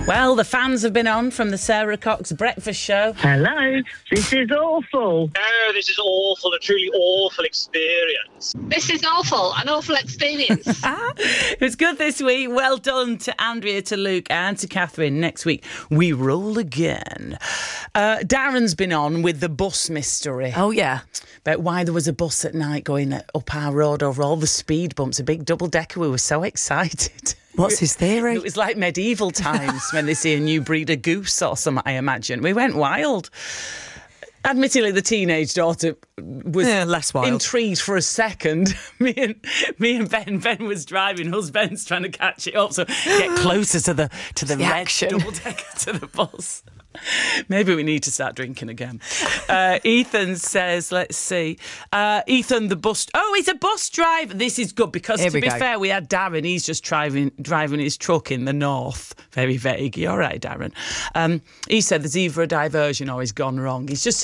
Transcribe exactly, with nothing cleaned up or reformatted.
Well, the fans have been on from the Sarah Cox Breakfast Show. Hello, this is awful. Oh, this is awful, a truly awful experience. This is awful, an awful experience. It was good this week. Well done to Andrea, to Luke and to Catherine. Next week, we roll again. Uh, Darren's been on with the bus mystery. Oh, yeah. About why there was a bus at night going up our road over all the speed bumps, a big double-decker. We were so excited. What's his theory? It was like medieval times when they see a new breed of goose or something, I imagine. We went wild. Admittedly, the teenage daughter was yeah, less wild. intrigued for a second. me and me and Ben, Ben was driving. Husband's trying to catch it up, so get closer to the to the, the red action. double decker to the bus. Maybe we need to start drinking again. Uh, Ethan says, let's see. Uh, Ethan, the bus... Oh, he's a bus driver. This is good because, Here to we be go. fair, we had Darren. He's just driving driving his truck in the north. Very vague. You're right, Darren. Um, he said there's either a diversion or he's gone wrong. He's just